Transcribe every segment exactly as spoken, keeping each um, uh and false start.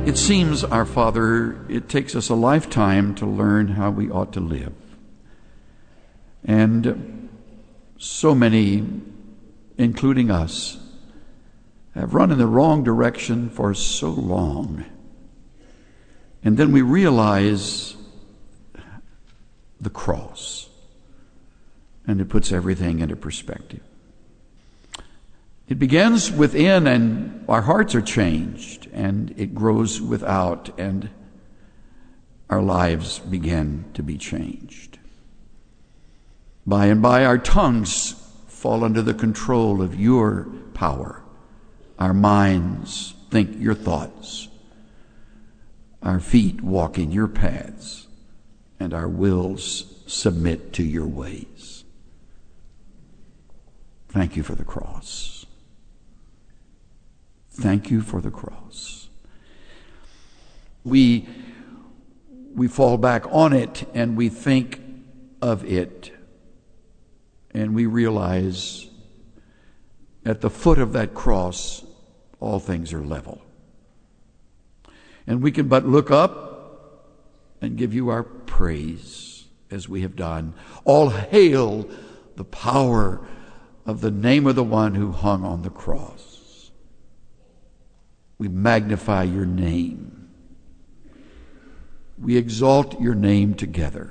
It seems, our Father, it takes us a lifetime to learn how we ought to live. And so many, including us, have run in the wrong direction for so long. And then we realize the cross, and it puts everything into perspective. It begins within, and our hearts are changed, and it grows without, and our lives begin to be changed. By and by, our tongues fall under the control of your power. Our minds think your thoughts. Our feet walk in your paths, and our wills submit to your ways. Thank you for the cross. Thank you for the cross. We, we fall back on it, and we think of it, and we realize at the foot of that cross, all things are level. And we can but look up and give you our praise as we have done. All hail the power of the name of the one who hung on the cross. We magnify your name. We exalt your name together.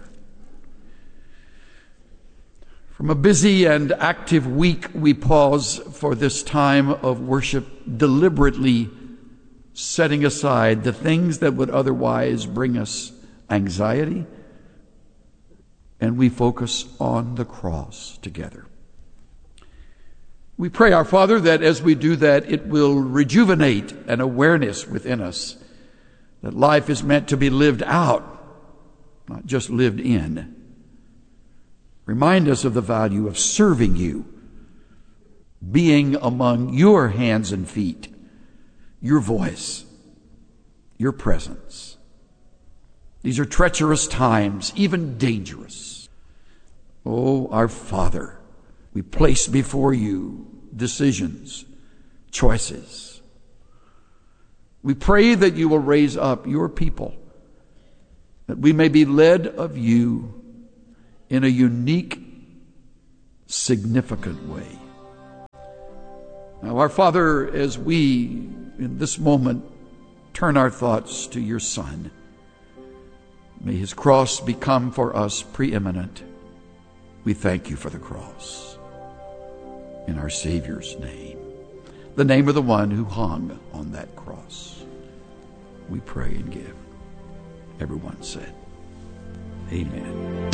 From a busy and active week, we pause for this time of worship, deliberately setting aside the things that would otherwise bring us anxiety, and we focus on the cross together. We pray, our Father, that as we do that, it will rejuvenate an awareness within us that life is meant to be lived out, not just lived in. Remind us of the value of serving you, being among your hands and feet, your voice, your presence. These are treacherous times, even dangerous. Oh, our Father, we place before you decisions, choices. We pray that you will raise up your people, that we may be led of you in a unique, significant way. Now, our Father, as we in this moment turn our thoughts to your Son, may his cross become for us preeminent. We thank you for the cross. In our Savior's name, the name of the one who hung on that cross, we pray and give. Everyone said, amen.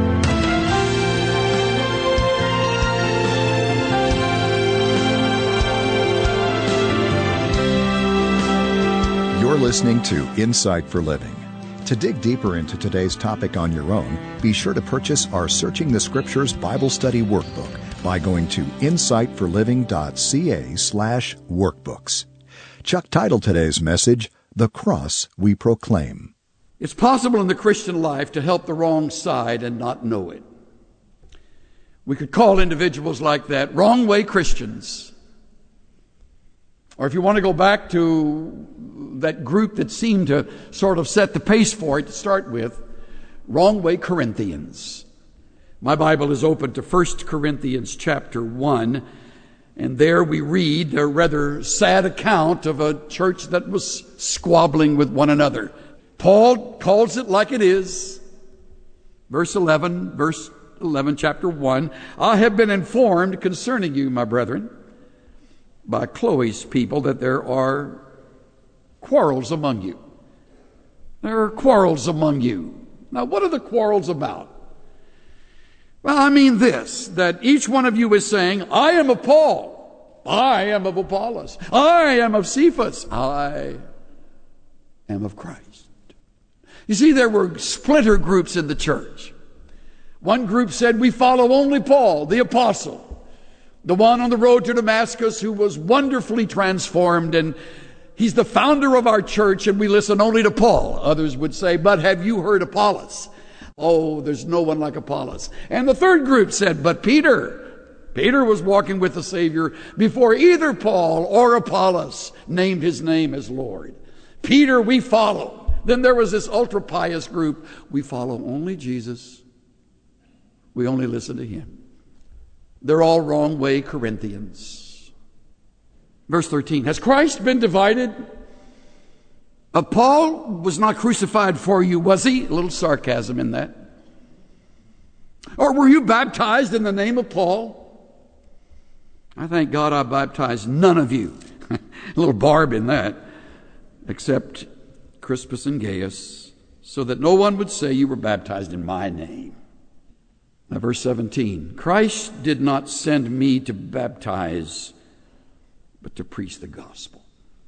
You're listening to Insight for Living. To dig deeper into today's topic on your own, be sure to purchase our Searching the Scriptures Bible Study Workbook by going to insightforliving.ca slash workbooks. Chuck titled today's message, The Cross We Proclaim. It's possible in the Christian life to help the wrong side and not know it. We could call individuals like that wrong way Christians. Or if you want to go back to that group that seemed to sort of set the pace for it to start with, wrong way Corinthians. My Bible is open to First Corinthians chapter one, and there we read a rather sad account of a church that was squabbling with one another. Paul calls it like it is. Verse eleven, verse eleven, chapter one, I have been informed concerning you, my brethren, by Chloe's people, that there are quarrels among you. There are quarrels among you. Now, what are the quarrels about? Well, I mean this, that each one of you is saying, I am of Paul, I am of Apollos, I am of Cephas, I am of Christ. You see, there were splinter groups in the church. One group said, we follow only Paul, the apostle, the one on the road to Damascus who was wonderfully transformed, and he's the founder of our church, and we listen only to Paul. Others would say, but have you heard Apollos? Oh, there's no one like Apollos. And the third group said, but Peter, Peter was walking with the Savior before either Paul or Apollos named his name as Lord. Peter, we follow. Then there was this ultra-pious group. We follow only Jesus. We only listen to him. They're all wrong way Corinthians. Verse thirteen, has Christ been divided? Uh, Paul was not crucified for you, was he? A little sarcasm in that. Or were you baptized in the name of Paul? I thank God I baptized none of you. A little barb in that. Except Crispus and Gaius, so that no one would say you were baptized in my name. Now, verse seventeen, Christ did not send me to baptize, but to preach the gospel.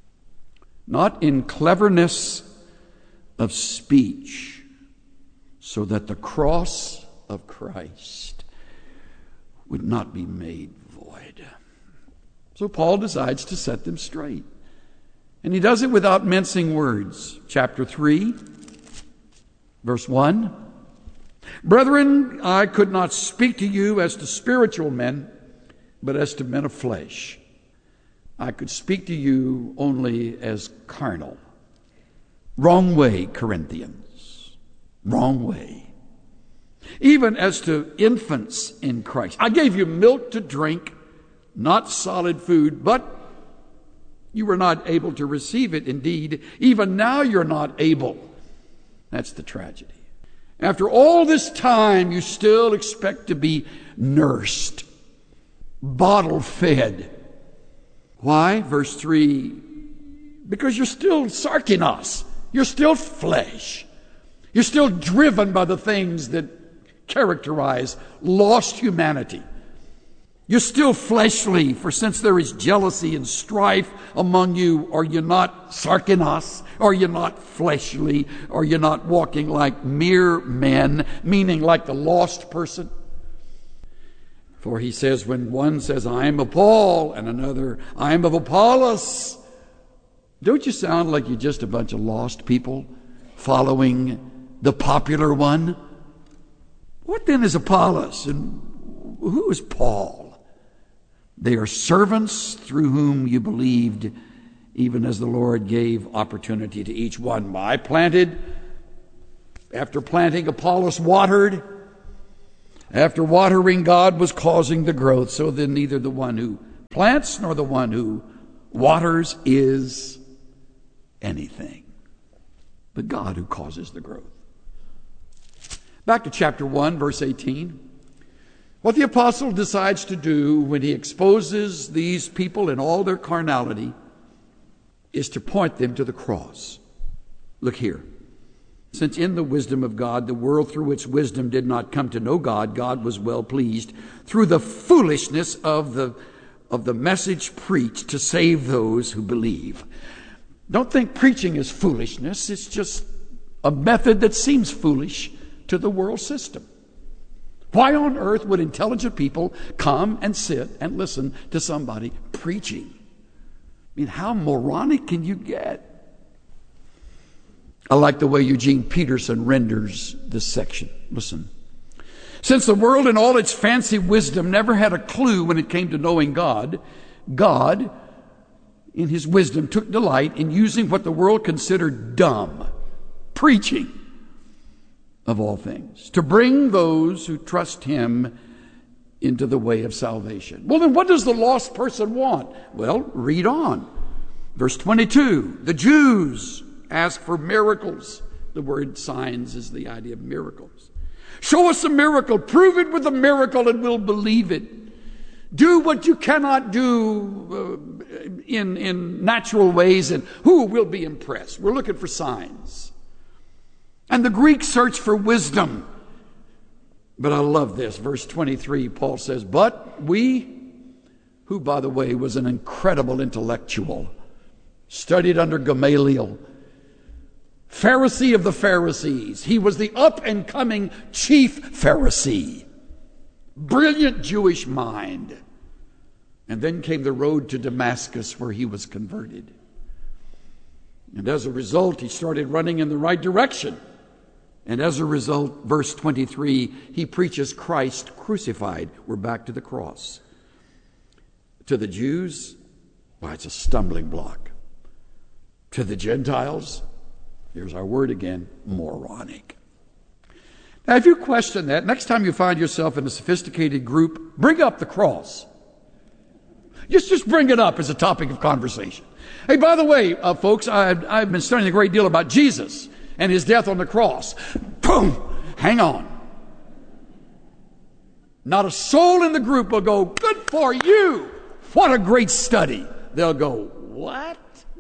Not in cleverness of speech, so that the cross of Christ would not be made void. So Paul decides to set them straight. And he does it without mincing words. Chapter three, verse one. Brethren, I could not speak to you as to spiritual men, but as to men of flesh. I could speak to you only as carnal. Wrong way, Corinthians. Wrong way. Even as to infants in Christ. I gave you milk to drink, not solid food, but you were not able to receive it. Indeed, even now you're not able. That's the tragedy. After all this time, you still expect to be nursed, bottle fed. Why? Verse three, because you're still sarkinos. You're still flesh. You're still driven by the things that characterize lost humanity. You're still fleshly, for since there is jealousy and strife among you, are you not sarkinos? Are you not fleshly? Are you not walking like mere men, meaning like the lost person? For he says, when one says, I am of Paul, and another, I am of Apollos, don't you sound like you're just a bunch of lost people following the popular one? What then is Apollos, and who is Paul? They are servants through whom you believed, even as the Lord gave opportunity to each one. I planted. After planting, Apollos watered. After watering, God was causing the growth. So then neither the one who plants nor the one who waters is anything, but God who causes the growth. Back to chapter one, verse eighteen. What the apostle decides to do when he exposes these people in all their carnality is to point them to the cross. Look here. Since in the wisdom of God, the world through its wisdom did not come to know God, God was well pleased through the foolishness of the, of the message preached to save those who believe. Don't think preaching is foolishness. It's just a method that seems foolish to the world system. Why on earth would intelligent people come and sit and listen to somebody preaching? I mean, how moronic can you get? I like the way Eugene Peterson renders this section. Listen. Since the world in all its fancy wisdom never had a clue when it came to knowing God, God, in his wisdom, took delight in using what the world considered dumb, preaching, of all things, to bring those who trust him into the way of salvation. Well, then what does the lost person want? Well, read on. Verse twenty-two, the Jews ask for miracles. The word signs is the idea of miracles. Show us a miracle. Prove it with a miracle and we'll believe it. Do what you cannot do uh, in, in natural ways and who will be impressed? We're looking for signs. And the Greeks search for wisdom. But I love this. Verse twenty-three, Paul says, but we, who, by the way, was an incredible intellectual, studied under Gamaliel, Pharisee of the Pharisees. He was the up-and-coming chief Pharisee. Brilliant Jewish mind. And then came the road to Damascus where he was converted. And as a result, he started running in the right direction. And as a result, verse twenty-three, he preaches Christ crucified. We're back to the cross. To the Jews, why, it's a stumbling block. to the Gentiles. Here's our word again, moronic. Now, if you question that, next time you find yourself in a sophisticated group, bring up the cross. Just, just bring it up as a topic of conversation. Hey, by the way, uh, folks, I've, I've been studying a great deal about Jesus and his death on the cross. Boom! Hang on. Not a soul in the group will go, good for you. What a great study. They'll go, what?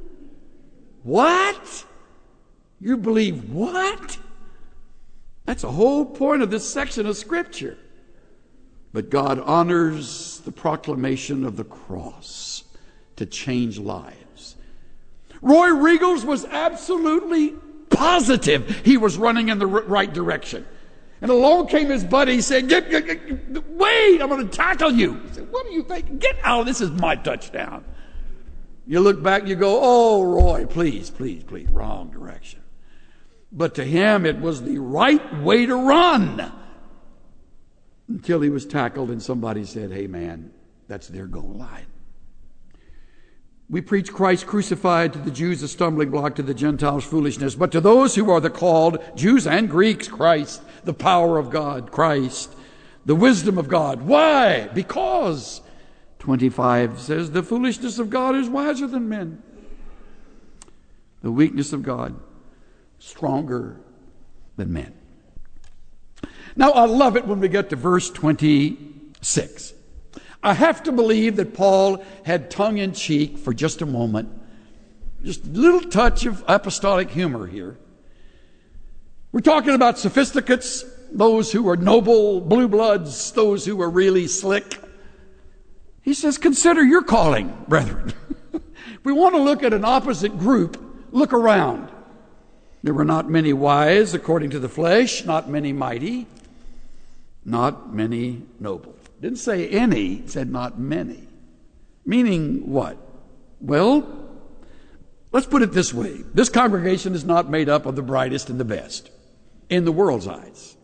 What? You believe what? That's the whole point of this section of Scripture. But God honors the proclamation of the cross to change lives. Roy Riegels was absolutely positive he was running in the right direction. And along came his buddy saying, get, get, get, wait, I'm going to tackle you. He said, what do you think? Get out, this is my touchdown. You look back and you go, oh, Roy, please, please, please, wrong direction. But to him, it was the right way to run. Until he was tackled and somebody said, hey man, that's their goal line. We preach Christ crucified, to the Jews a stumbling block, to the Gentiles foolishness. But to those who are the called, Jews and Greeks, Christ, the power of God, Christ, the wisdom of God. Why? Because, twenty-five says, the foolishness of God is wiser than men. The weakness of God, stronger than men. Now, I love it when we get to verse twenty-six. I have to believe that Paul had tongue-in-cheek for just a moment, just a little touch of apostolic humor here. We're talking about sophisticates, those who are noble, blue bloods, those who are really slick. He says, consider your calling, brethren. If we want to look at an opposite group, look around. There were not many wise according to the flesh, not many mighty, not many noble. Didn't say any, it said not many. Meaning what? Well, let's put it this way. This congregation is not made up of the brightest and the best in the world's eyes.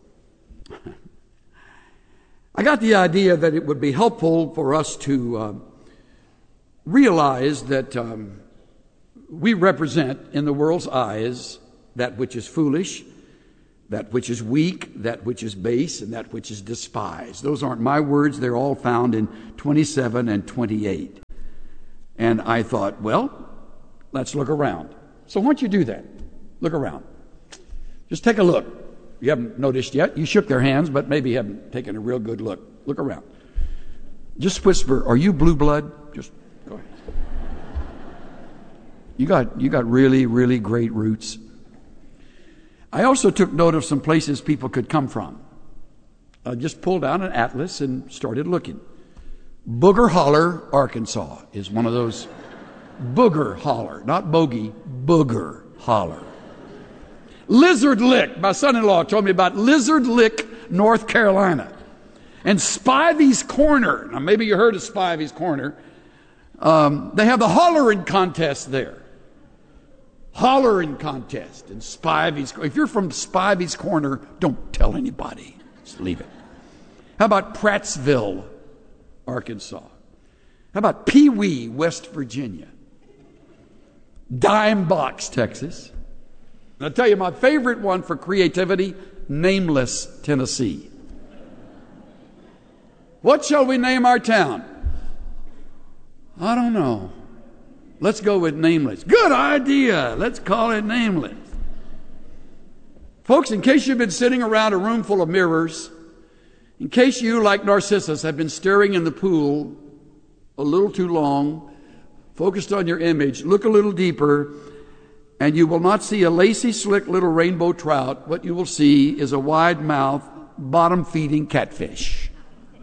I got the idea that it would be helpful for us to uh, realize that um, we represent in the world's eyes that which is foolish, that which is weak, that which is base, and that which is despised. Those aren't my words. They're all found in twenty-seven and twenty-eight. And I thought, well, let's look around. So why don't you do that? Look around. Just take a look. You haven't noticed yet. You shook their hands, but maybe you haven't taken a real good look. Look around. Just whisper, are you blue blood? Just go ahead. You got, you got really, really great roots. I also took note of some places people could come from. I just pulled out an atlas and started looking. Booger Holler, Arkansas is one of those. Booger Holler, not bogey, Booger Holler. Lizard Lick, my son-in-law told me about Lizard Lick, North Carolina. And Spivey's Corner, now maybe you heard of Spivey's Corner. Um, they have the hollering contest there. Hollering contest in Spivey's. If you're from Spivey's Corner, don't tell anybody. Just leave it. How about Prattsville, Arkansas? How about Pee Wee, West Virginia? Dime Box, Texas. And I'll tell you my favorite one for creativity, Nameless, Tennessee. What shall we name our town? I don't know. Let's go with Nameless. Good idea. Let's call it Nameless. Folks, in case you've been sitting around a room full of mirrors, in case you, like Narcissus, have been staring in the pool a little too long, focused on your image, look a little deeper, and you will not see a lacy, slick little rainbow trout. What you will see is a wide-mouthed, bottom-feeding catfish.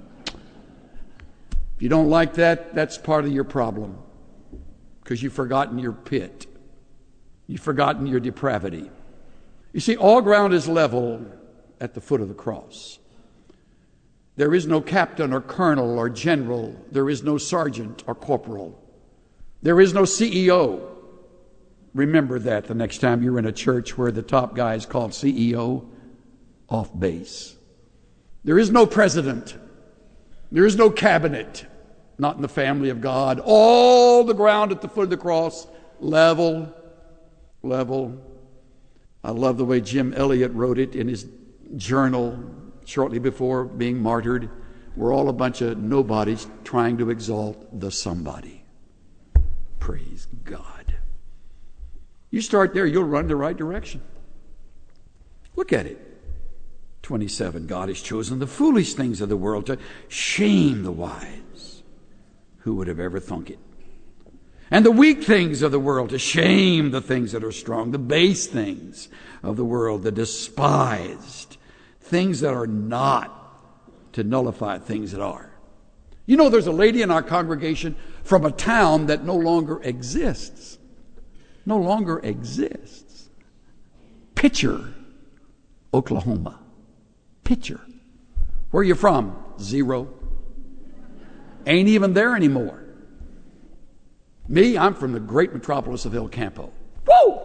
If you don't like that, that's part of your problem. Because you've forgotten your pit. You've forgotten your depravity. You see, all ground is level at the foot of the cross. There is no captain or colonel or general. There is no sergeant or corporal. There is no C E O. Remember that the next time you're in a church where the top guy is called C E O, off base. There is no president. There is no cabinet. Not in the family of God. All the ground at the foot of the cross, level level. I love the way Jim Elliot wrote it in his journal shortly before being martyred. We're all a bunch of nobodies trying to exalt the somebody. Praise God. You start there, you'll run the right direction. Look at it. twenty-seven. God has chosen the foolish things of the world to shame the wise. Who would have ever thunk it? And the weak things of the world to shame the things that are strong. The base things of the world, the despised things that are not, to nullify things that are. You know, there's a lady in our congregation from a town that no longer exists. No longer exists. Pitcher, Oklahoma. Pitcher. Where are you from? Zero. Ain't even there anymore. Me, I'm from the great metropolis of El Campo. Woo!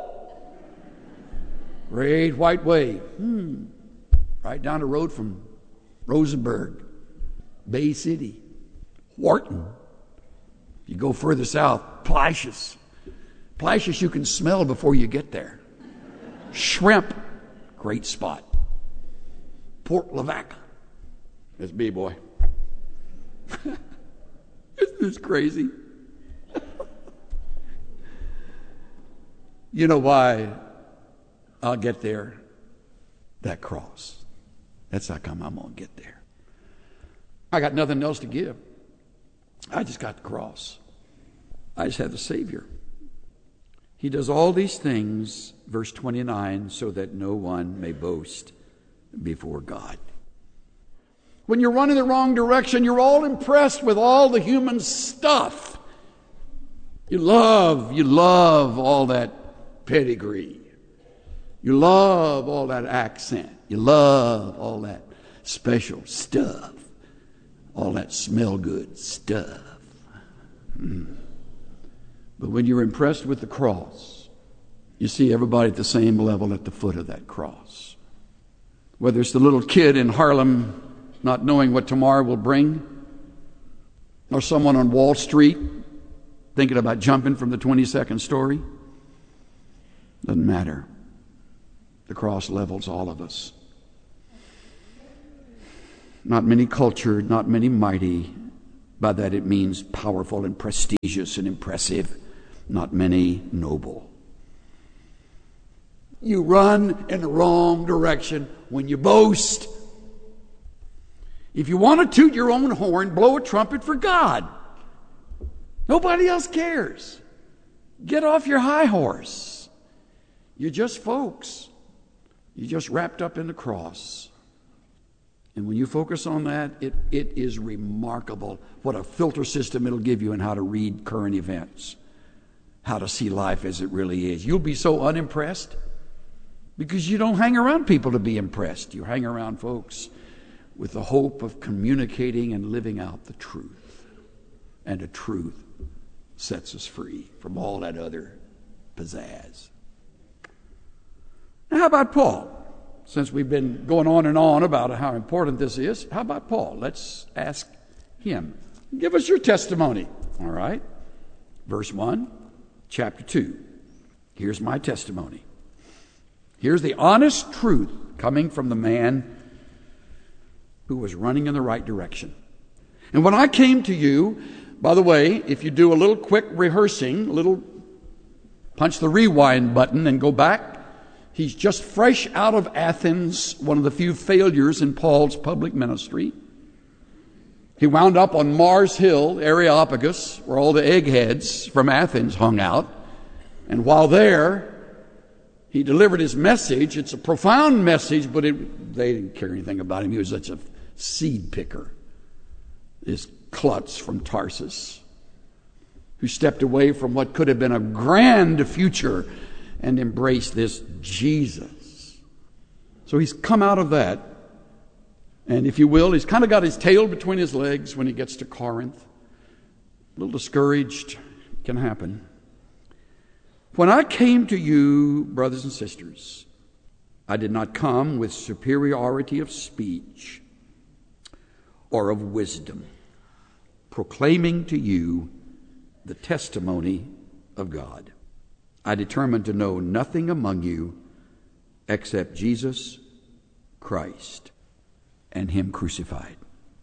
Great White Way. Hmm. Right down the road from Rosenberg, Bay City, Wharton. You go further south, Placius. Placius you can smell before you get there. Shrimp, great spot. Port Lavaca. That's me, boy. Isn't this crazy? You know why I'll get there? That cross. That's how come I'm going to get there. I got nothing else to give. I just got the cross. I just have the Savior. He does all these things, verse twenty-nine, so that no one may boast before God. When you're running the wrong direction, you're all impressed with all the human stuff. You love, you love all that pedigree. You love all that accent. You love all that special stuff. All that smell good stuff. Mm. But when you're impressed with the cross, you see everybody at the same level at the foot of that cross. Whether it's the little kid in Harlem not knowing what tomorrow will bring, or someone on Wall Street thinking about jumping from the twenty-second story, doesn't matter. The cross levels all of us. Not many cultured, not many mighty. By that it means powerful and prestigious and impressive. Not many noble. You run in the wrong direction when you boast. If you want to toot your own horn, blow a trumpet for God. Nobody else cares. Get off your high horse. You're just folks. You're just wrapped up in the cross. And when you focus on that, it, it is remarkable what a filter system it'll give you in how to read current events, how to see life as it really is. You'll be so unimpressed because you don't hang around people to be impressed. You hang around folks with the hope of communicating and living out the truth. And the truth sets us free from all that other pizzazz. Now, how about Paul? Since we've been going on and on about how important this is, how about Paul? Let's ask him. Give us your testimony. All right. Verse one, chapter two. Here's my testimony. Here's the honest truth coming from the man who was running in the right direction. And when I came to you, by the way, if you do a little quick rehearsing, a little punch the rewind button and go back, he's just fresh out of Athens, one of the few failures in Paul's public ministry. He wound up on Mars Hill, Areopagus, where all the eggheads from Athens hung out. And while there, he delivered his message. It's a profound message, but it, they didn't care anything about him. He was such a seed picker. This klutz from Tarsus, who stepped away from what could have been a grand future and embraced this Jesus. So he's come out of that. And if you will, he's kind of got his tail between his legs when he gets to Corinth. A little discouraged. It can happen. When I came to you, brothers and sisters, I did not come with superiority of speech or of wisdom, proclaiming to you the testimony of God. I determined to know nothing among you except Jesus Christ and Him crucified.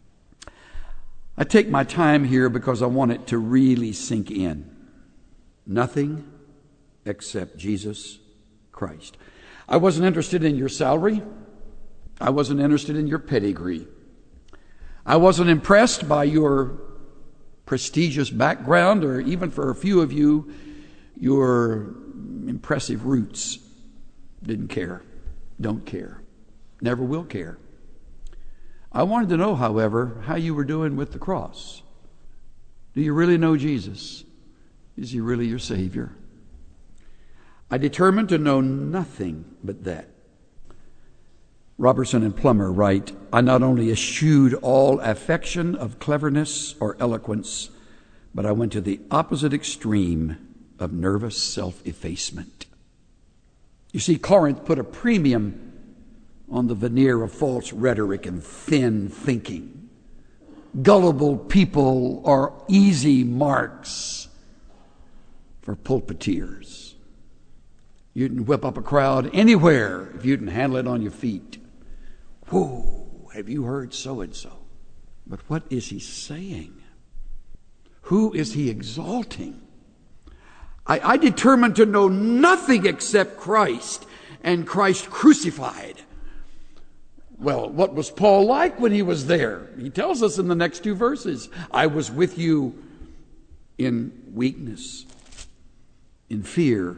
I take my time here because I want it to really sink in. Nothing except Jesus Christ. I wasn't interested in your salary. I wasn't interested in your pedigree. I wasn't impressed by your prestigious background, or even for a few of you, your impressive roots. Didn't care. Don't care. Never will care. I wanted to know, however, how you were doing with the cross. Do you really know Jesus? Is He really your Savior? I determined to know nothing but that. Robertson and Plummer write, I not only eschewed all affection of cleverness or eloquence, but I went to the opposite extreme of nervous self-effacement. You see, Corinth put a premium on the veneer of false rhetoric and thin thinking. Gullible people are easy marks for pulpiteers. You can whip up a crowd anywhere if you can handle it on your feet. Whoa, have you heard so-and-so? But what is he saying? Who is he exalting? I, I determined to know nothing except Christ and Christ crucified. Well, what was Paul like when he was there? He tells us in the next two verses. I was with you in weakness, in fear,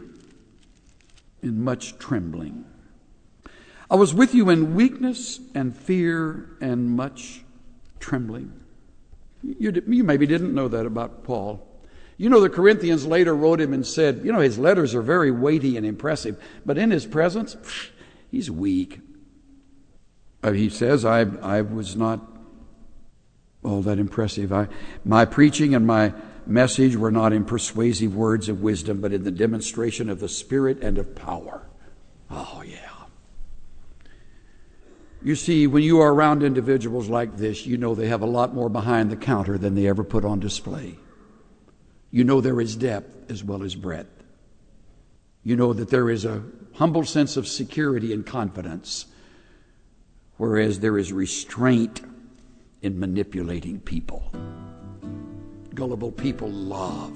in much trembling. I was with you in weakness and fear and much trembling. You, you maybe didn't know that about Paul. You know, the Corinthians later wrote him and said, you know, his letters are very weighty and impressive, but in his presence, he's weak. Uh, he says, I, I was not all that impressive. I, my preaching and my message were not in persuasive words of wisdom, but in the demonstration of the Spirit and of power. Oh, yeah. You see, when you are around individuals like this, you know they have a lot more behind the counter than they ever put on display. You know there is depth as well as breadth. You know that there is a humble sense of security and confidence, whereas there is restraint in manipulating people. Gullible people love